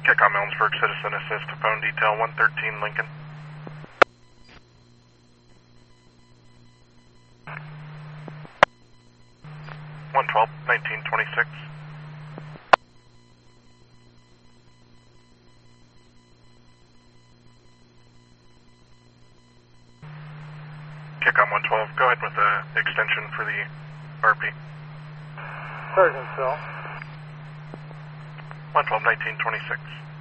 Kickoff Ellensburg, Citizen Assist, phone detail 113 Lincoln. (112) 1926. Kickoff 112, go ahead with the extension for the RP. Sergeant Phil. 112 1926.